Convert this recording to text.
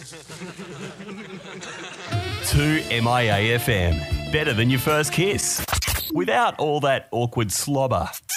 2MIA FM. Better than your first kiss. Without all that awkward slobber.